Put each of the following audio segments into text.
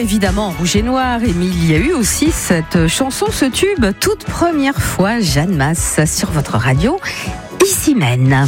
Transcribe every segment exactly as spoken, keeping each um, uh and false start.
évidemment Rouge et Noir, mais il y a eu aussi cette chanson, ce tube, toute première fois, Jeanne Masse, sur votre radio, Ici Mène.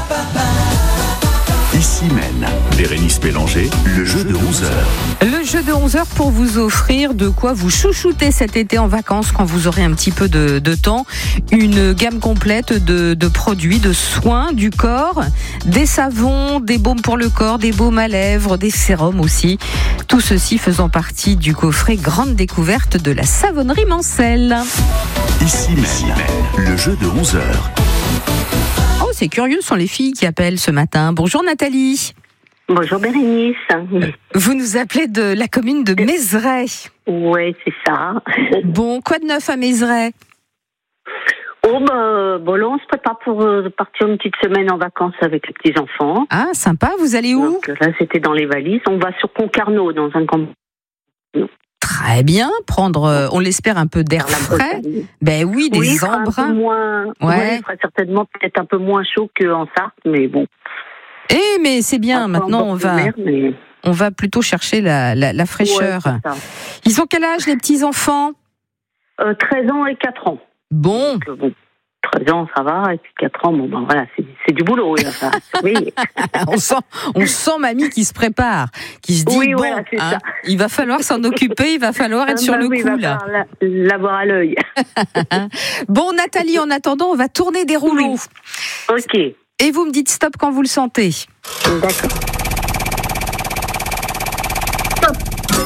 Ici Mène, Bérénice Bélanger, le jeu de onze heures. Le jeu de onze heures pour vous offrir de quoi vous chouchouter cet été en vacances quand vous aurez un petit peu de, de temps. Une gamme complète de, de produits, de soins du corps, des savons, des baumes pour le corps, des baumes à lèvres, des sérums aussi. Tout ceci faisant partie du coffret Grande Découverte de la savonnerie Mancel. Ici Mène, le jeu de onze heures. Oh, c'est curieux, ce sont les filles qui appellent ce matin. Bonjour Nathalie. Bonjour Bérénice. Vous nous appelez de la commune de Mézeray. Oui, c'est ça. Bon, quoi de neuf à Mézeray? Oh, bah, bon, là, on se prépare pour euh, partir une petite semaine en vacances avec les petits-enfants. Ah, sympa, vous allez où? Donc là, c'était dans les valises. On va sur Concarneau, dans un camp. Très bien, prendre, euh, on l'espère, un peu d'air frais. Ben oui, des oui, embruns. Un peu moins, ouais. ouais, il fera certainement peut-être un peu moins chaud qu'en Sarthe, mais bon. Eh, mais c'est bien, maintenant on va, mer, mais... on va plutôt chercher la, la, la fraîcheur. Ouais, ils ont quel âge les petits-enfants? euh, treize ans et quatre ans. Bon. Donc, euh, bon. treize ans, ça va, et puis quatre ans, bon, ben voilà, c'est, c'est du boulot, là, ça. Oui. on sent, on sent mamie qui se prépare, qui se dit, oui, bon, voilà, hein, il va falloir s'en occuper, il va falloir être ah, sur bah le oui, coup, il va là. L'avoir à l'œil. Bon, Nathalie, en attendant, on va tourner des rouleaux. Oui. Ok. Et vous me dites stop quand vous le sentez. D'accord. Stop.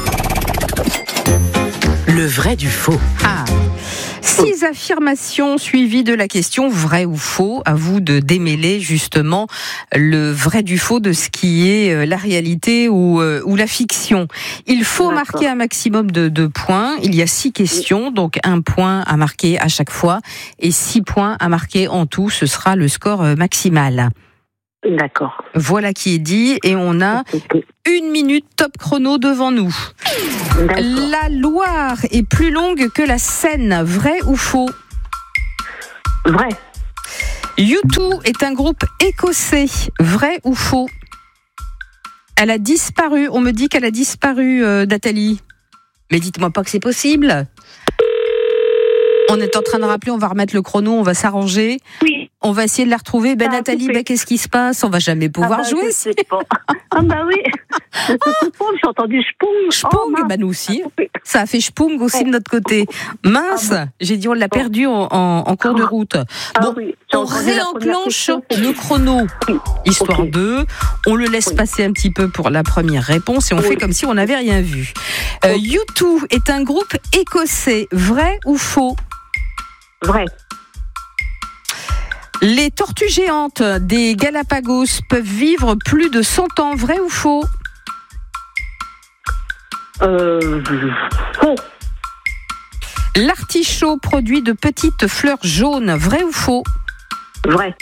Le vrai du faux. Ah. Six affirmations suivies de la question vrai ou faux. À vous de démêler justement le vrai du faux de ce qui est la réalité ou, euh, ou la fiction. Il faut D'accord. marquer un maximum de, de points. Il y a six questions, donc un point à marquer à chaque fois et six points à marquer en tout. Ce sera le score maximal. D'accord. Voilà qui est dit et on a une minute top chrono devant nous. D'accord. La Loire est plus longue que la Seine, vrai ou faux? Vrai. U deux est un groupe écossais, vrai ou faux? Elle a disparu, on me dit qu'elle a disparu, euh, Nathalie. Mais dites-moi pas que c'est possible. On est en train de rappeler, on va remettre le chrono, on va s'arranger. Oui. On va essayer de la retrouver. Ben Nathalie, ben, qu'est-ce qui se passe? On va jamais pouvoir ah bah, jouer. Je sais pas. Ah bah oui. J'ai entendu Spung. Spung, oh, bah nous aussi. Ça a fait Spung aussi de notre côté. Mince, ah bon. J'ai dit on l'a perdu en, en, en cours de route. Bon, ah oui. On réenclenche le chrono, histoire okay. de. On le laisse oui. passer un petit peu pour la première réponse et on oui. fait comme si on n'avait rien vu. Euh, U deux est un groupe écossais, vrai ou faux? Vrai. Les tortues géantes des Galapagos peuvent vivre plus de cent ans, vrai ou faux? Euh, faux. L'artichaut produit de petites fleurs jaunes, vrai ou faux? Vrai.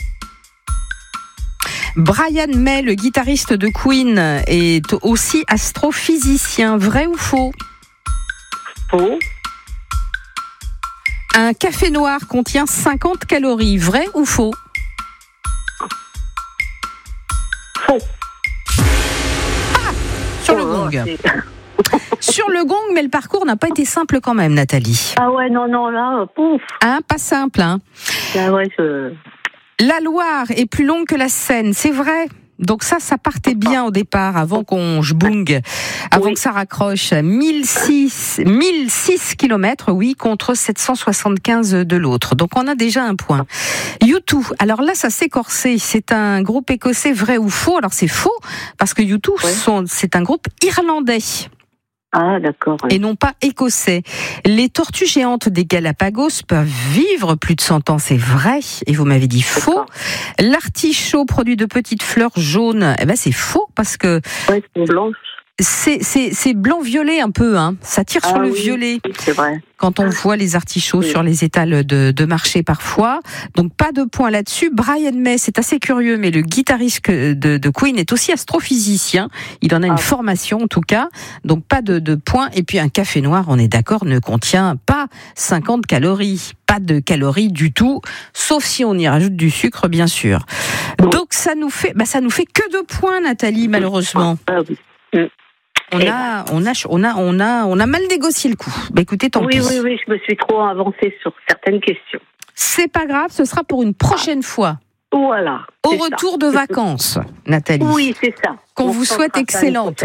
Brian May, le guitariste de Queen, est aussi astrophysicien, vrai ou faux? Faux. Un café noir contient cinquante calories, vrai ou faux? Faux. Ah, sur oh, le gong. Sur le gong, mais le parcours n'a pas été simple quand même, Nathalie. Ah ouais, non, non, là, pouf. Hein, pas simple, hein. Ah ouais, je... La Loire est plus longue que la Seine, c'est vrai? Donc ça, ça partait bien au départ, avant qu'on jbung, avant oui. que ça raccroche. mille six kilomètres, oui, contre sept cent soixante-quinze de l'autre. Donc on a déjà un point. U deux, alors là, ça s'est corsé. C'est un groupe écossais, vrai ou faux? Alors c'est faux, parce que U deux, oui. sont, c'est un groupe irlandais. Ah, d'accord. Oui. Et non pas écossais. Les tortues géantes des Galapagos peuvent vivre plus de cent ans, c'est vrai. Et vous m'avez dit faux. D'accord. L'artichaut produit de petites fleurs jaunes, eh ben c'est faux parce que. Ouais, c'est blanche. C'est, c'est, c'est blanc-violet un peu, hein. Ça tire ah, sur le oui, violet. C'est vrai. Quand on voit les artichauts oui. sur les étals de, de marché parfois. Donc pas de point là-dessus. Brian May, c'est assez curieux, mais le guitariste de, de Queen est aussi astrophysicien. Il en a une ah. formation en tout cas. Donc pas de, de point. Et puis un café noir, on est d'accord, ne contient pas cinquante calories. Pas de calories du tout, sauf si on y rajoute du sucre, bien sûr. Donc ça nous fait, bah ça nous fait que deux points, Nathalie, malheureusement. Ah oui. On a, on a, on a, on a, on a mal négocié le coup. Bah écoutez, tant oui, pis. Oui, oui, oui, je me suis trop avancée sur certaines questions. C'est pas grave, ce sera pour une prochaine fois. Voilà. Au retour ça. de vacances, Nathalie. Oui, c'est ça. Qu'on On vous souhaite excellente.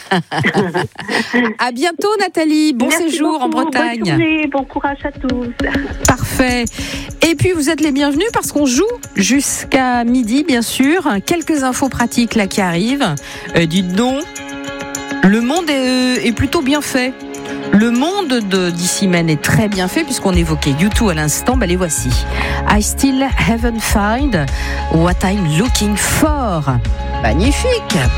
À bientôt, Nathalie. Bon Merci séjour beaucoup. en Bretagne. Bonne journée, bon courage à tous. Parfait. Et puis, vous êtes les bienvenus parce qu'on joue jusqu'à midi, bien sûr. Quelques infos pratiques là qui arrivent. Euh, dites donc, le monde est, est plutôt bien fait. Le monde de d'Issy Men est très bien fait puisqu'on évoquait U deux à l'instant, ben les voici. I still haven't found what I'm looking for. Magnifique.